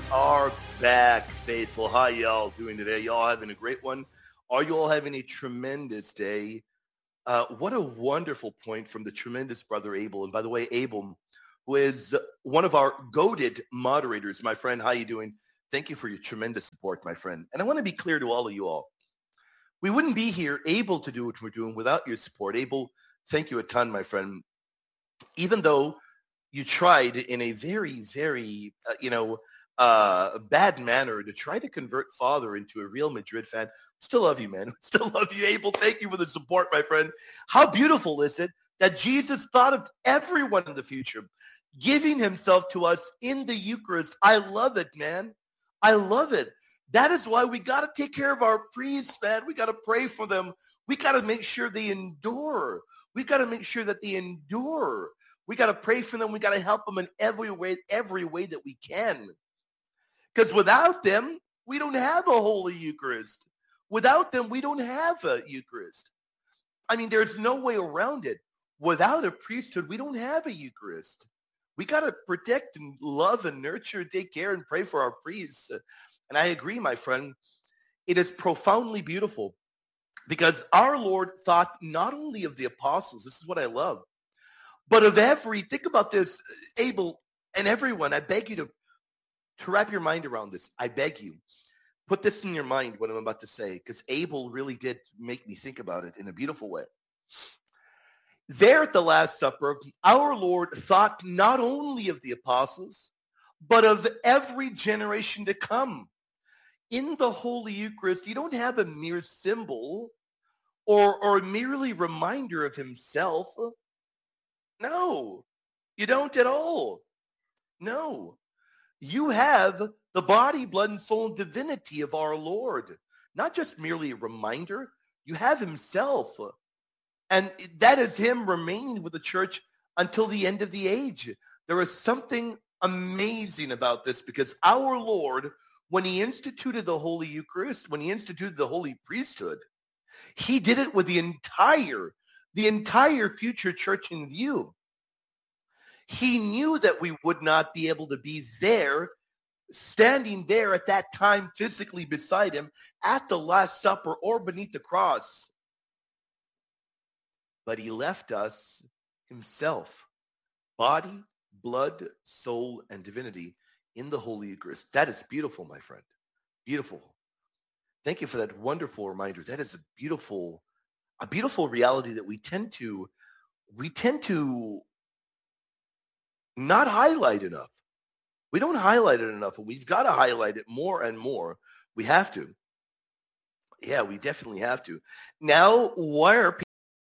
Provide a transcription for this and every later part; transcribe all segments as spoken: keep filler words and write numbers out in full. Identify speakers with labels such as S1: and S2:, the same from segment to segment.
S1: Are back, faithful. How y'all doing today? Y'all having a great one? Are you all having a tremendous day? Uh, what a wonderful point from the tremendous brother Abel. And by the way, Abel, who is one of our goated moderators, my friend, how you doing? Thank you for your tremendous support, my friend. And I want to be clear to all of you all. We wouldn't be here able to do what we're doing without your support. Abel, thank you a ton, my friend. Even though you tried in a very, very, uh, you know, uh, bad manner to try to convert Father into a Real Madrid fan. Still love you, man. Still love you, Abel. Thank you for the support, my friend. How beautiful is it that Jesus thought of everyone in the future, giving himself to us in the Eucharist. I love it, man. I love it. That is why we got to take care of our priests, man. We got to pray for them. We got to make sure they endure. We got to make sure that they endure. We got to pray for them. We got to help them in every way, every way that we can. Because without them, we don't have a Holy Eucharist. Without them, we don't have a Eucharist. I mean, there's no way around it. Without a priesthood, we don't have a Eucharist. We got to protect and love and nurture, take care and pray for our priests. And I agree, my friend. It is profoundly beautiful because our Lord thought not only of the apostles, this is what I love, but of every, think about this, Abel and everyone, I beg you to To wrap your mind around this, I beg you, put this in your mind, what I'm about to say, because Abel really did make me think about it in a beautiful way. There at the Last Supper, our Lord thought not only of the apostles, but of every generation to come. In the Holy Eucharist, you don't have a mere symbol or, or merely reminder of himself. No, you don't at all. No. You have the body, blood, and soul and divinity of our Lord. Not just merely a reminder. You have himself. And that is him remaining with the church until the end of the age. There is something amazing about this because our Lord, when he instituted the Holy Eucharist, when he instituted the Holy Priesthood, he did it with the entire, the entire future church in view. He knew that we would not be able to be there, standing there at that time physically beside him at the Last Supper or beneath the cross. But he left us himself, body, blood, soul, and divinity in the Holy Eucharist. That is beautiful, my friend. Beautiful. Thank you for that wonderful reminder. That is a beautiful, a beautiful reality that we tend to, we tend to not highlight enough. We don't highlight it enough, and we've got to highlight it more and more. We have to. Yeah, we definitely have to. Now, why are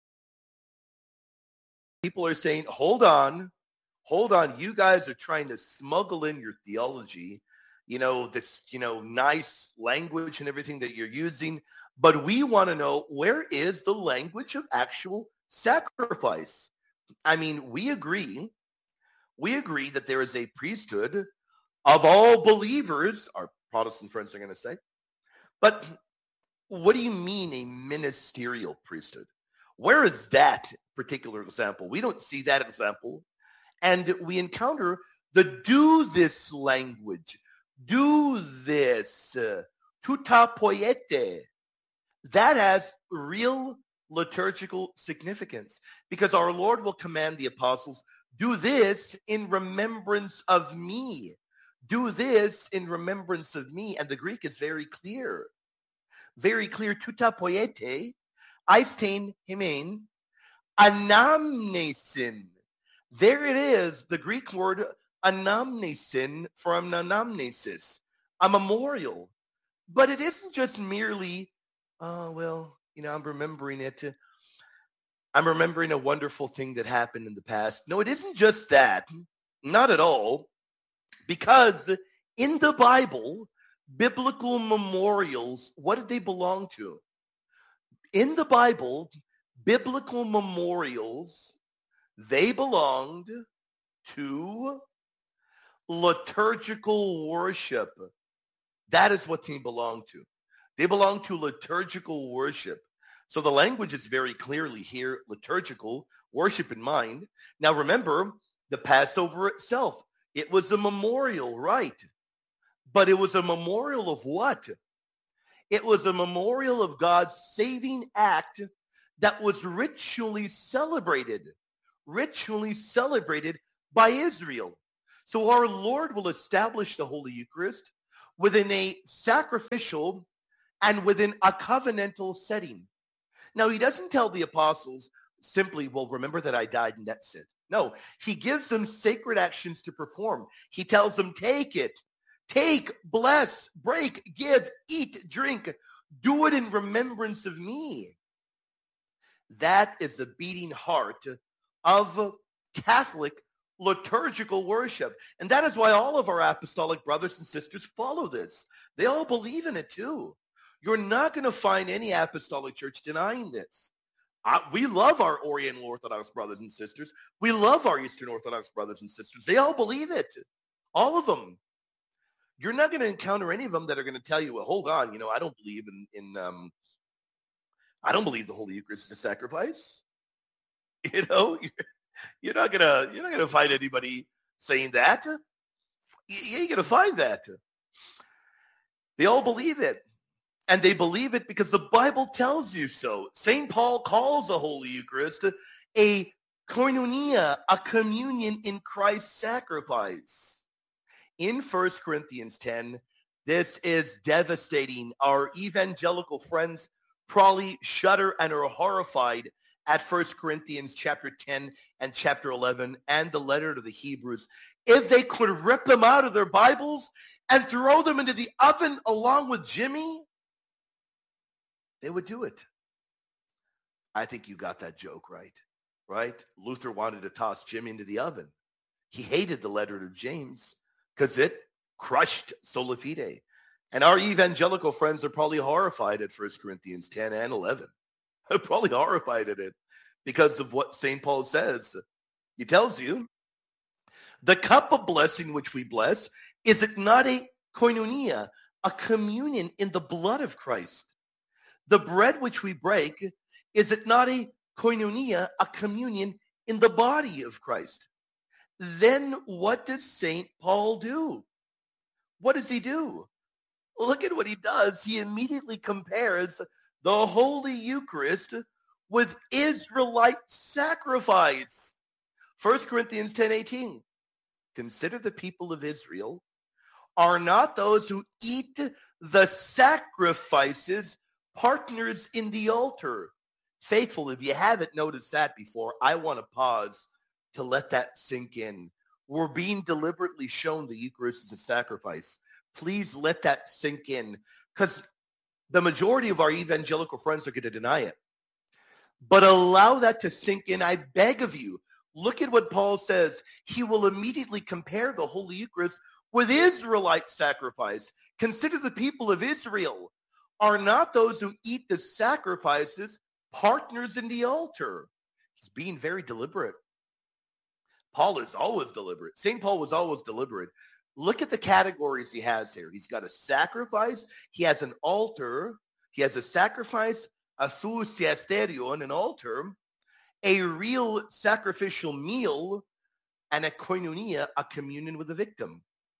S1: people are saying, hold on, hold on, you guys are trying to smuggle in your theology, you know, that's, you know, nice language and everything that you're using, but we want to know, where is the language of actual sacrifice? I mean, we agree We agree that there is a priesthood of all believers, our Protestant friends are going to say. But what do you mean a ministerial priesthood? Where is that particular example? We don't see that example. And we encounter the do this language. Do this. Uh, tuta poiete. That has real liturgical significance because our Lord will command the apostles, do this in remembrance of me. Do this in remembrance of me. And the Greek is very clear. Very clear. Tuta poiete, aisthein himen, anamnesin. There it is, the Greek word anamnesin from anamnesis, a memorial. But it isn't just merely, oh, well, you know, I'm remembering it. I'm remembering a wonderful thing that happened in the past. No, it isn't just that. Not at all. Because in the Bible, biblical memorials, what did they belong to? In the Bible, biblical memorials, they belonged to liturgical worship. That is what they belong to. They belong to liturgical worship. So the language is very clearly here, liturgical, worship in mind. Now remember, the Passover itself, it was a memorial rite. But it was a memorial of what? It was a memorial of God's saving act that was ritually celebrated, ritually celebrated by Israel. So our Lord will establish the Holy Eucharist within a sacrificial and within a covenantal setting. Now, he doesn't tell the apostles simply, well, remember that I died and that's it. No, he gives them sacred actions to perform. He tells them, take it. Take, bless, break, give, eat, drink. Do it in remembrance of me. That is the beating heart of Catholic liturgical worship. And that is why all of our apostolic brothers and sisters follow this. They all believe in it too. You're not going to find any apostolic church denying this. Uh, we love our Oriental Orthodox brothers and sisters. We love our Eastern Orthodox brothers and sisters. They all believe it. All of them. You're not going to encounter any of them that are going to tell you, well, hold on, you know, I don't believe in, in um, I don't believe the Holy Eucharist is a sacrifice. You know, you're, you're not going to, you're not going to find anybody saying that. You ain't going to find that. They all believe it. And they believe it because the Bible tells you so. Saint Paul calls the Holy Eucharist a koinonia, a communion in Christ's sacrifice. In First Corinthians ten, this is devastating. Our evangelical friends probably shudder and are horrified at First Corinthians chapter ten and chapter eleven and the letter to the Hebrews. If they could rip them out of their Bibles and throw them into the oven along with Jimmy, they would do it. I think you got that joke right, right? Luther wanted to toss Jimmy into the oven. He hated the letter to James because it crushed sola fide. And our evangelical friends are probably horrified at First Corinthians ten and eleven. They're probably horrified at it because of what Saint Paul says. He tells you, the cup of blessing which we bless, is it not a koinonia, a communion in the blood of Christ? The bread which we break, is it not a koinonia, a communion in the body of Christ? Then what does Saint Paul do? What does he do? Look at what he does. He immediately compares the Holy Eucharist with Israelite sacrifice. First Corinthians ten eighteen. Consider the people of Israel are not those who eat the sacrifices partners in the altar. Faithful, if you haven't noticed that before, I want to pause to let that sink in. We're being deliberately shown the Eucharist as a sacrifice. Please let that sink in, because the majority of our evangelical friends are going to deny it. But allow that to sink in, I beg of you. Look at what Paul says. He will immediately compare the Holy Eucharist with Israelite sacrifice. Consider the people of Israel are not those who eat the sacrifices partners in the altar. He's being very deliberate. Paul is always deliberate. Saint Paul was always deliberate. Look at the categories he has here. He's got a sacrifice. He has an altar. He has a sacrifice, a thusiasterion, an altar, a real sacrificial meal, and a koinonia, a communion with the victim.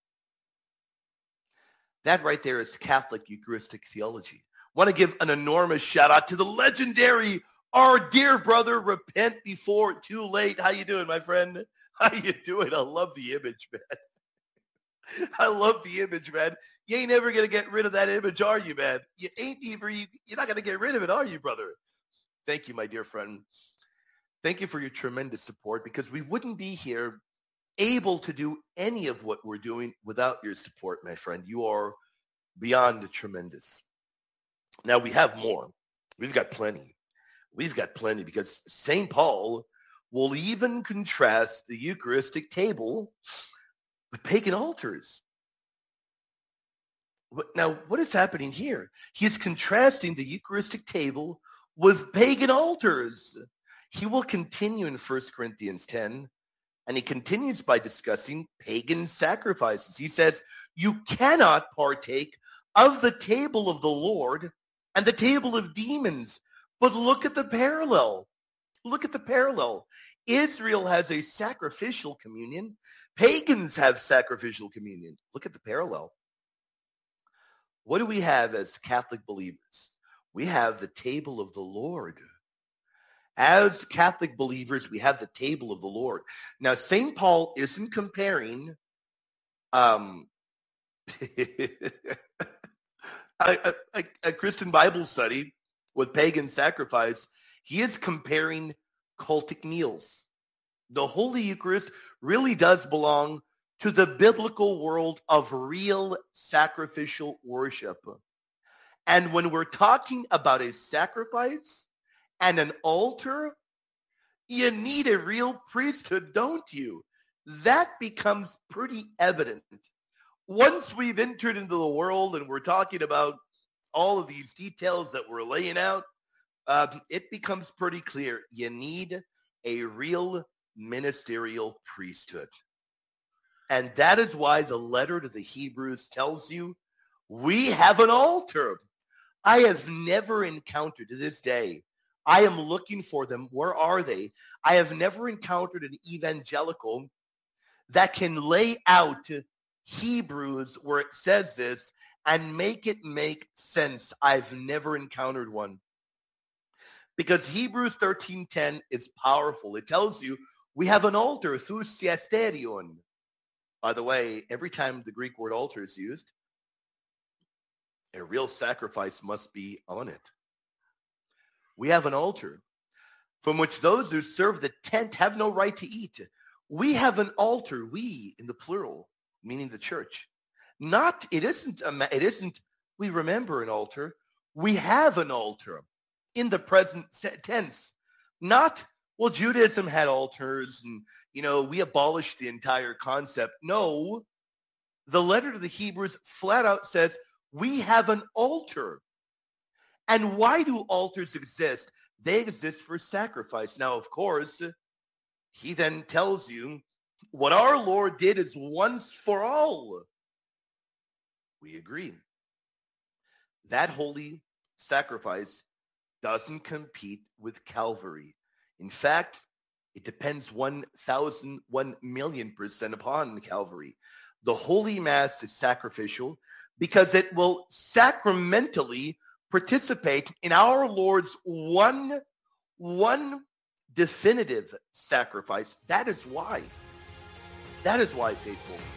S1: That right there is Catholic Eucharistic theology. Want to give an enormous shout out to the legendary, our dear brother, Repent Before Too Late. How you doing, my friend? How you doing? I love the image, man. I love the image, man. You ain't ever going to get rid of that image, are you, man? You ain't ever, you, you're not going to get rid of it, are you, brother? Thank you, my dear friend. Thank you for your tremendous support, because we wouldn't be here able to do any of what we're doing without your support, my friend. You are beyond tremendous. Now, we have more. We've got plenty. We've got plenty, because Saint Paul will even contrast the Eucharistic table with pagan altars. Now, what is happening here? He is contrasting the Eucharistic table with pagan altars. He will continue in First Corinthians ten, and he continues by discussing pagan sacrifices. He says, you cannot partake of the table of the Lord and the table of demons. But look at the parallel. Look at the parallel. Israel has a sacrificial communion. Pagans have sacrificial communion. Look at the parallel. What do we have as Catholic believers? We have the table of the Lord. As Catholic believers, we have the table of the Lord. Now, Saint Paul isn't comparing um, a, a, a Christian Bible study with pagan sacrifice. He is comparing cultic meals. The Holy Eucharist really does belong to the biblical world of real sacrificial worship. And when we're talking about a sacrifice and an altar, you need a real priesthood, don't you? That becomes pretty evident. Once we've entered into the world and we're talking about all of these details that we're laying out, uh, it becomes pretty clear. You need a real ministerial priesthood. And that is why the letter to the Hebrews tells you we have an altar. I have never encountered to this day. I am looking for them. Where are they? I have never encountered an evangelical that can lay out Hebrews where it says this and make it make sense. I've never encountered one. Because Hebrews thirteen ten is powerful. It tells you we have an altar, thous siasterion. By the way, every time the Greek word altar is used, a real sacrifice must be on it. We have an altar from which those who serve the tent have no right to eat. We have an altar, we in the plural, meaning the church. Not, it isn't, a, it isn't, we remember an altar. We have an altar in the present tense. Not, well, Judaism had altars and, you know, we abolished the entire concept. No, the letter to the Hebrews flat out says, we have an altar. And why do altars exist? They exist for sacrifice. Now, of course, he then tells you what our Lord did is once for all. We agree. That holy sacrifice doesn't compete with Calvary. In fact, it depends one thousand, one million percent upon Calvary. The Holy Mass is sacrificial because it will sacramentally participate in our Lord's one, one definitive sacrifice. That is why. That is why, faithful.